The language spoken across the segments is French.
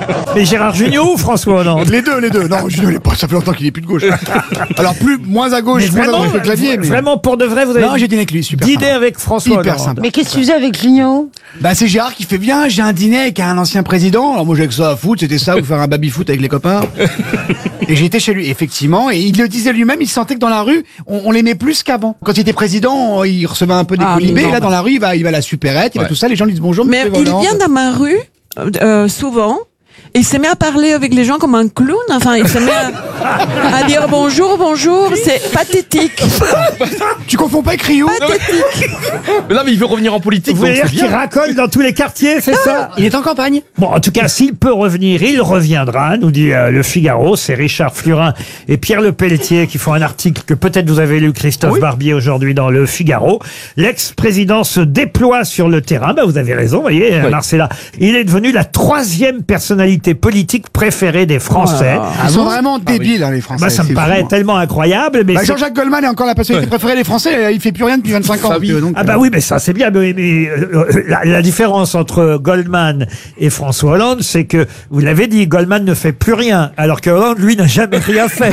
Mais Gérard Jugnot ou François Hollande? Les deux. Non, Junio, ça fait longtemps qu'il est plus de gauche. Alors, moins à gauche, moins à droite que le clavier. Mais... Vraiment, pour de vrai, vous avez Non, j'ai dîné avec lui, super dîné sympa. avec François Hyper Hollande. sympa. Mais qu'est-ce que tu faisais avec Junio? Bah, c'est Gérard qui fait bien, j'ai un dîner avec un ancien président. Alors, moi, j'ai que ça à foutre, c'était ça, ou faire un baby-foot avec les copains. Et j'étais chez lui, effectivement, et il le disait lui-même, il sentait que dans la rue, on l'aimait plus qu'avant. Quand il était président, il recevait un peu des colibés, là, dans la rue, il va à la supérette, il va tout ça, les gens lui disent bonjour, Mais monsieur il Hollande. vient dans ma rue, souvent. Il s'est mis à parler avec les gens comme un clown. Enfin, il s'est mis à dire bonjour. C'est pathétique. Tu confonds pas avec Rio? Pathétique. Mais là, mais il veut revenir en politique. Vous voulez donc dire c'est qu'il bien. racole dans tous les quartiers, c'est ça? Il est en campagne. Bon, en tout cas, s'il peut revenir, il reviendra, nous dit le Figaro. C'est Richard Flurin et Pierre Le Pelletier qui font un article que peut-être vous avez lu, Christophe Barbier, aujourd'hui dans le Figaro. L'ex-président se déploie sur le terrain. Bah, vous avez raison, vous voyez, Marcella. Il est devenu la 3e personnalité politique préférée des Français. Ils sont vraiment débiles, hein, les Français. Bah, ça me c'est paraît fou, hein. tellement incroyable. Mais Bah, c'est- Jean-Jacques Goldman est encore la personnalité préférée des Français, il fait plus rien depuis 25 ans. Donc, Ah bah oui, mais ça c'est bien. Mais la différence entre Goldman et François Hollande, c'est que, vous l'avez dit, Goldman ne fait plus rien, alors que Hollande, lui, n'a jamais rien fait.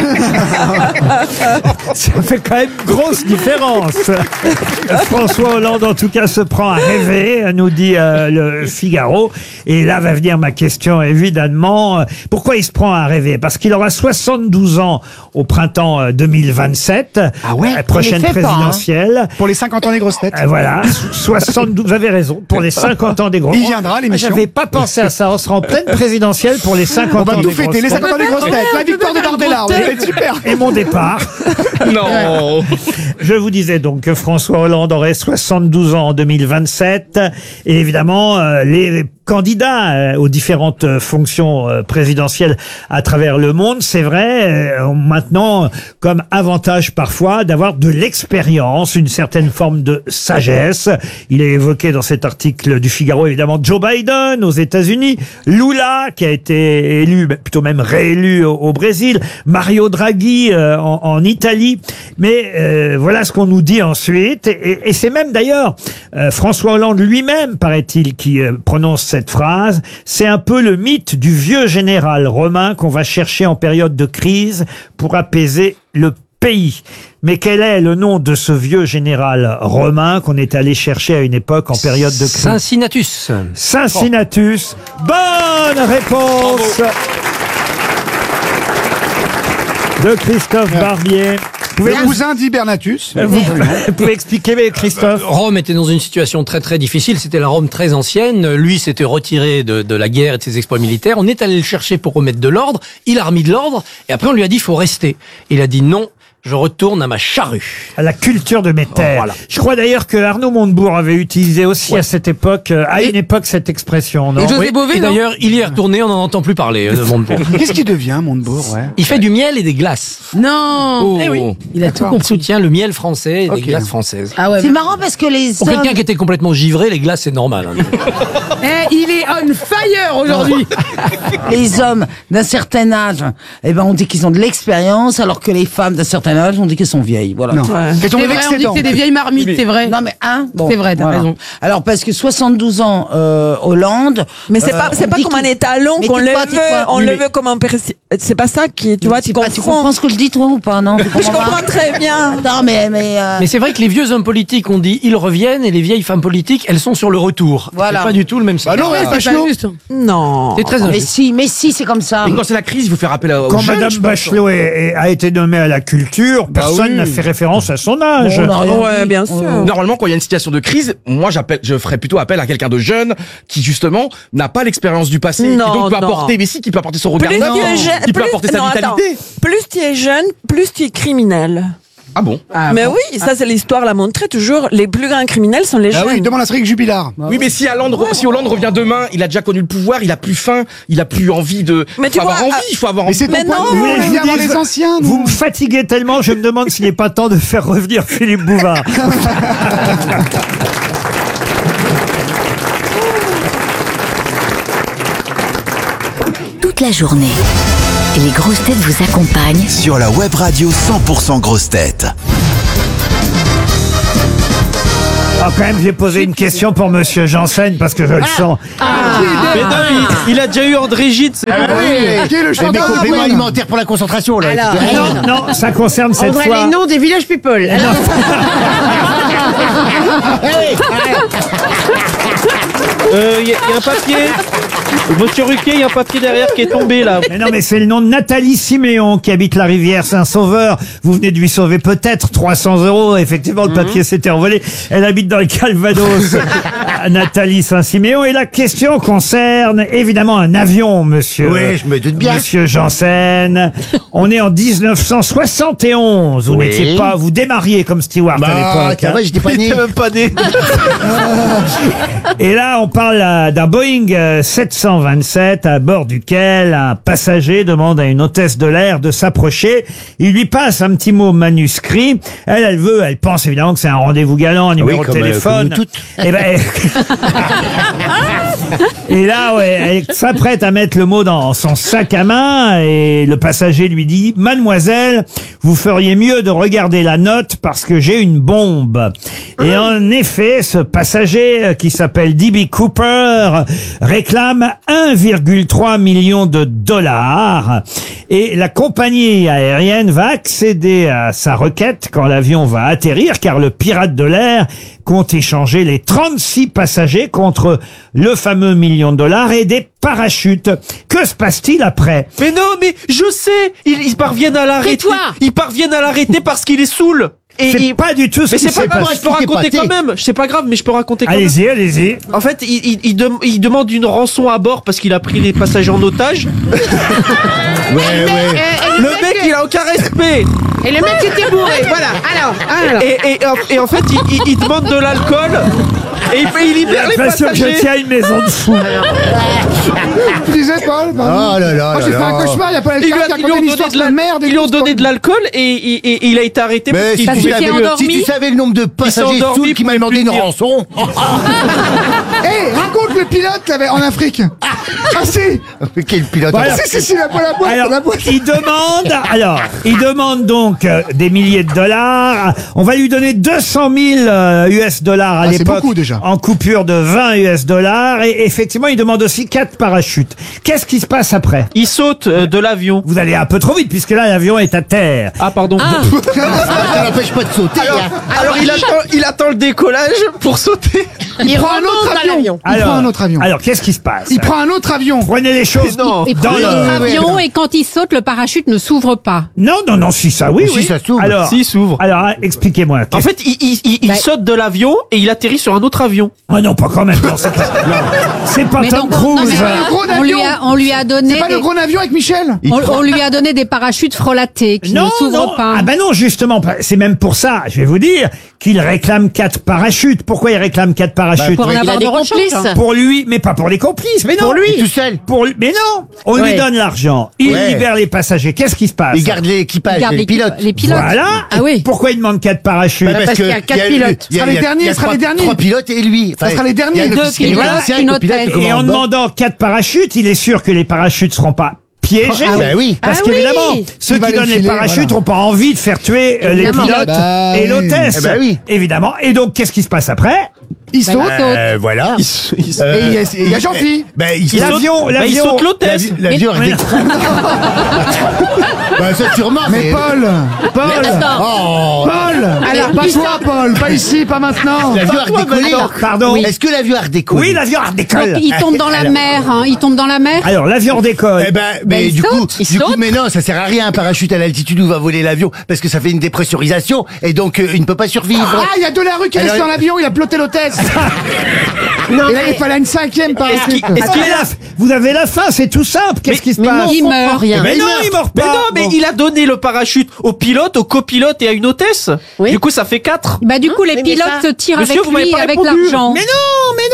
Ça fait quand même une grosse différence. François Hollande, en tout cas, se prend à rêver, nous dit le Figaro. Et là va venir ma question, évidemment. Pourquoi il se prend à rêver? Parce qu'il aura 72 ans au printemps 2027. Ah ouais, prochaine il les fait pas, hein. présidentielle. pour les 50 ans des grosses têtes. Voilà, 72, vous avez raison, pour les 50 ans des gros. Il viendra, l'émission. J'avais pas pensé à ça, on sera en pleine présidentielle pour les 50 On va ans tout des fêter, les grosses 50 ans des grosses têtes, la victoire de Bardella, ça va être super. têtes. Et mon départ. Non. Je vous disais donc que François Hollande aurait 72 ans en 2027. Et évidemment, les candidats aux différentes fonctions présidentielles à travers le monde, c'est vrai, ont maintenant comme avantage parfois d'avoir de l'expérience, une certaine forme de sagesse. Il est évoqué dans cet article du Figaro évidemment Joe Biden aux États-Unis, Lula qui a été élu, plutôt même réélu au Brésil, Mario Draghi en Italie. Mais voilà ce qu'on nous dit ensuite. Et c'est même d'ailleurs François Hollande lui-même, paraît-il, qui prononce cette phrase. C'est un peu le mythe du vieux général romain qu'on va chercher en période de crise pour apaiser le pays. Mais quel est le nom de ce vieux général romain qu'on est allé chercher à une époque en période de crise? Cincinnatus. Cincinnatus. Bonne réponse de Christophe Barbier. Le cousin d'Hibernatus. Vous pouvez expliquer, mais Christophe? Rome était dans une situation très très difficile, c'était la Rome très ancienne, lui s'était retiré de la guerre et de ses exploits militaires, on est allé le chercher pour remettre de l'ordre, il a remis de l'ordre, et après on lui a dit il faut rester. Il a dit non, je retourne à ma charrue. À la culture de mes terres. Voilà. Je crois d'ailleurs que Arnaud Montebourg avait utilisé aussi à cette époque, une époque, cette expression, non? Oui, et d'ailleurs, il y est retourné, on n'en entend plus parler de Montebourg. Qu'est-ce qu'il devient, Montebourg, ouais? Il fait du miel et des glaces. Non. Eh oui. Il a tout Il compris. soutient le miel français et des Ok. glaces françaises. Ah ouais. C'est marrant parce que les Pour hommes, quelqu'un qui était complètement givré, les glaces c'est normal. Hein. il est on fire aujourd'hui. Les hommes d'un certain âge, eh ben on dit qu'ils ont de l'expérience, alors que les femmes d'un certain âge, on dit qu'elles sont vieilles. Voilà. Non. C'est ton C'est vrai, on dit que c'est des vieilles marmites, c'est vrai. Non mais bon, C'est vrai, t'as raison. Alors parce que 72 ans Hollande. Mais c'est pas on dit comme un qu'il- étalon Mais qu'on le tais-toi, veut, tais-toi. on Oui, le mais- veut comme un c'est pas ça qui, tu vois, tu Tu comprends confonds. ce que je dis toi ou pas? Non. Tu Je comprends pas comprends très bien. Non mais Mais c'est vrai que les vieux hommes politiques, on dit ils reviennent, et les vieilles femmes politiques, elles sont sur le retour. Voilà. C'est pas du tout le même Bah non, scénario. ouais, C'est pas Bachelot. juste. Non. C'est très mais injuste. si, c'est comme ça. Et quand c'est la crise, il faut faire appel aux Quand jeunes, Madame je pense. Bachelot a été nommée à la culture, personne oui. n'a fait référence à son âge. On a rien Ouais, dit. bien sûr. Normalement, quand il y a une situation de crise, moi, je ferais plutôt appel à quelqu'un de jeune qui, justement, n'a pas l'expérience du passé. Non, et donc peut non. apporter, mais si, qui peut apporter son regard Plus tu neuf, es jeune, qui peut apporter sa vitalité. Plus tu es jeune, plus tu es criminel. Ah bon? Mais oui, ça c'est l'histoire l'a montré toujours. Les plus grands criminels sont les Ah jeunes. oui, demande à Cédric Jubilard. Oui, mais si Hollande revient demain, il a déjà connu le pouvoir, il a plus faim, il a plus envie de. Mais tu faut avoir vois, envie, il faut avoir Mais envie. c'est ton Mais point non, de vue. Vous voulez que je Viens vous dans dise- les anciens, Vous nous. me fatiguez tellement, je me demande s'il n'est pas temps de faire revenir Philippe Bouvard. Toute la journée, les grosses têtes vous accompagnent Sur la web radio 100% grosses têtes. Alors quand même, j'ai posé une question pour Monsieur Janssen parce que je le sens. Mais non, il a déjà eu André Gide, c'est bon. Qui est le chanteur complément alimentaire pour la concentration, là. Non, ça concerne cette André fois. les noms des village people. Il y a un papier. Monsieur Ruquier, il y a un papier derrière qui est tombé là. Mais non, mais c'est le nom de Nathalie Siméon qui habite la rivière Saint-Sauveur. Vous venez de lui sauver peut-être 300 €. Effectivement, le papier s'était envolé. Elle habite dans le Calvados. Nathalie Saint-Siméon. Et la question concerne évidemment un avion, monsieur. Oui, je me doute bien. Monsieur Janssen. On est en 1971. Vous n'étiez pas, vous démarriez comme steward à l'époque. C'est vrai, j'étais pas né. Même pas né. Et là, on parle d'un Boeing 727 à bord duquel un passager demande à une hôtesse de l'air de s'approcher. Il lui passe un petit mot manuscrit. Elle pense évidemment que c'est un rendez-vous galant, un numéro de téléphone. comme toutes. Et ben, et là, ouais, elle s'apprête à mettre le mot dans son sac à main et le passager lui dit: Mademoiselle, vous feriez mieux de regarder la note parce que j'ai une bombe. Et en effet, ce passager qui s'appelle D.B. Cooper réclame 1,3 million de dollars et la compagnie aérienne va accéder à sa requête quand l'avion va atterrir car le pirate de l'air compte échanger les 36 passagers contre le fameux million de dollars et des parachutes. Que se passe-t-il après? Mais non, mais je sais. Ils parviennent à l'arrêter. Tais-toi. Ils parviennent à l'arrêter parce qu'il est saoul. C'est pas du tout ce Mais qui c'est pas s'est grave, passé. je peux raconter quand même. C'est pas grave, mais je peux raconter quand même. Allez-y, allez-y. En fait, il demande une rançon à bord parce qu'il a pris les passagers en otage. Le mec, il a aucun respect. Et le mec était bourré, voilà. Alors. Et en fait, il demande de l'alcool et il libère les L'impression que je passagers. tiens une maison de fous. Tu disais, Paul, pardon. Oh là là. Moi, j'ai fait un cauchemar il y a pas longtemps. Qui racontait une histoire de merde. Ils lui ont donné de l'alcool et il a été arrêté parce Mais qu'il si tu, pouvait savais plus- si tu savais le nombre de passagers endormi saouls qui m'a pour demandé plus une dire. rançon. Hé, raconte le pilote là, en Afrique. Ah si. Quel pilote. Voilà. Si, la boîte, Alors, la boîte. il demande donc des milliers de dollars. On va lui donner 200 000 US dollars à Ah, c'est l'époque. beaucoup, déjà. En coupure de 20 US dollars. Et effectivement, il demande aussi 4 parachutes. Qu'est-ce qui se passe après? Il saute de l'avion. Vous allez un peu trop vite puisque là, l'avion est à terre. Ah, pardon. Ça n'empêche pas de sauter. Alors il attend le décollage pour sauter. Il prend un autre avion. Il prend un autre avion. Alors, qu'est-ce qui se passe? Il prend un autre avion. Prenez les choses Non. Il dans prend l'ordre. l'autre avion et quand il saute, le parachute ne s'ouvre pas. Non, si, ça, oui, Si, oui. ça s'ouvre. Alors, Si, il s'ouvre. alors, expliquez-moi. En fait, il saute de l'avion et il atterrit sur un autre avion. Ah non, pas quand même. Non, c'est pas Mais Tom donc, Cruise. non, mais le gros on lui a donné C'est pas le gros avion avec Michel. on lui a donné des parachutes frelatés qui ne s'ouvrent pas. Ah ben non, justement, c'est même pour ça, je vais vous dire, qu'il réclame 4 parachutes. Pourquoi il réclame 4 parachutes? Pour en avoir de rechange. Pour lui, mais pas pour les complices, mais non. Pour lui. Tout seul. Mais non, on lui Ouais. donne l'argent, il Ouais. libère les passagers. Qu'est-ce qui se passe? Il garde l'équipage, Il garde les pilotes. Les pilotes. Voilà. Ah oui. Pourquoi il demande 4 parachutes? parce qu'il y a 4 pilotes. Ce sera les derniers, ce sera les derniers. 3 pilotes et lui. Ça sera les derniers. Il y a Deux l'officier, pilotes, voilà, une le pilote, hôtesse. le Et en commandant. demandant 4 parachutes, il est sûr que les parachutes seront pas piégés. Ah ben oui. Parce Ah oui. qu'évidemment, ceux Il va qui les donnent les filer, parachutes voilà. n'ont pas envie de faire tuer les Évidemment. pilotes Bah et oui. l'hôtesse. Eh ben oui. Évidemment. Et donc, qu'est-ce qui se passe après? Il saute. Voilà. Et il y a Jean-Philippe. Ben, il L'avion, Il saute l'hôtesse. L'avion Mais- Ben, ça sûrement. Mais Paul. Oh. Paul. Alors, Pas il toi, Paul. Pas ici, pas maintenant. L'avion a redécollé. Pardon. Est-ce que l'avion a redécollé? Oui, l'avion Donc, décolle. il tombe dans la mer, hein. Il tombe dans la mer. Alors, l'avion décolle. Eh ben, mais il du coup, saute, il saute. mais non, ça sert à rien un parachute à l'altitude où va voler l'avion parce que ça fait une dépressurisation et donc il ne peut pas survivre. Ah, il y a Delarue qui est resté Alors- dans l'avion, il a ploté l'hôtesse. Et là, il fallait une 5e parachute. Vous avez la fin, c'est tout simple. Qu'est-ce qui se passe? Il meurt. rien. Mais non, il meurt Mais pas. non, mais il a donné le parachute au pilote, au copilote et à une hôtesse. Oui. Du coup, ça fait 4. Bah, du coup, les pilotes se tirent Monsieur, avec vous m'avez lui, pas avec répondu. l'argent. Mais non,